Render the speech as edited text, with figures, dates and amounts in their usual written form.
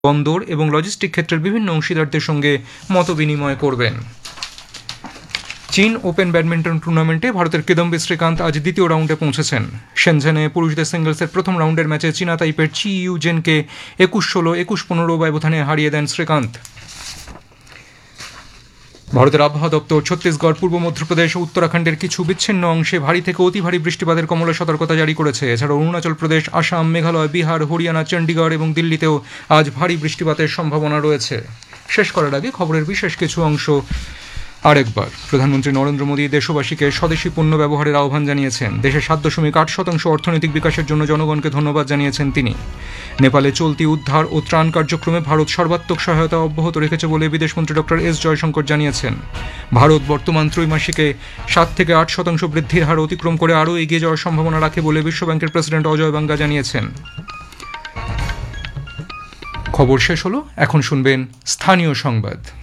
বন্দর এবং লজিস্টিক ক্ষেত্রের বিভিন্ন অংশীদারদের সঙ্গে মতবিনিময় করবেন। চীন ওপেন ব্যাডমিন্টন টুর্নামেন্টে ভারতের কিদম্বি শ্রীকান্ত আজ দ্বিতীয় রাউন্ডে পৌঁছেছেন। শেনঝেনে পুরুষদের সিঙ্গলসের প্রথম রাউন্ডের ম্যাচে চীনা তাইপের চি ইউজেনকে 21-16, 21-15 ব্যবধানে হারিয়ে দেন শ্রীকান্ত। ভারতের আবহাওয়া দপ্তর ছত্তিশগড়, পূর্ব মধ্যপ্রদেশ ও উত্তরাখণ্ডের কিছু বিচ্ছিন্ন অংশে ভারী থেকে অতি ভারী বৃষ্টিপাতের কমলা সতর্কতা জারি করেছে। এছাড়াও অরুণাচল প্রদেশ, আসাম, মেঘালয়, বিহার, হরিয়ানা, চণ্ডীগড় এবং দিল্লিতেও আজ ভারী বৃষ্টিপাতের সম্ভাবনা রয়েছে। শেষ করার আগে খবরের বিশেষ কিছু অংশ আরেকবার। প্রধানমন্ত্রী নরেন্দ্র মোদী দেশবাসীকে স্বদেশি পণ্য ব্যবহারের আহ্বান জানিয়েছেন। দেশের 7.8% অর্থনৈতিক বিকাশের জন্য জনগণকে ধন্যবাদ জানিয়েছেন তিনি। নেপালে চলতি উদ্ধার ও ত্রাণ কার্যক্রমে ভারত সর্বাত্মক সহায়তা অব্যাহত রেখেছে বলে বিদেশমন্ত্রী ডক্টর এস জয়শঙ্কর জানিয়েছেন। ভারত বর্তমান ত্রৈমাসিকে 7 থেকে 8% বৃদ্ধির হার অতিক্রম করে আরও এগিয়ে যাওয়ার সম্ভাবনা রাখে বলে বিশ্বব্যাংকের প্রেসিডেন্ট অজয় বাঙ্গা জানিয়েছেন। খবর শেষ হলো, এখন শুনবেন স্থানীয় সংবাদ।